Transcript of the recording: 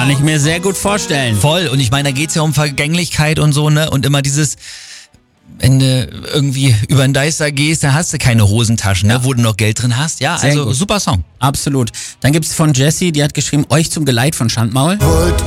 Kann ich mir sehr gut vorstellen. Voll. Und ich meine, da geht's ja um Vergänglichkeit und so, ne? Und immer dieses, wenn du irgendwie über den Deister gehst, dann hast du keine Hosentaschen, ne? Wo du noch Geld drin hast. Ja, Sehr also gut. super Song. Absolut. Dann gibt's von Jessie, die hat geschrieben, euch zum Geleit von Schandmaul.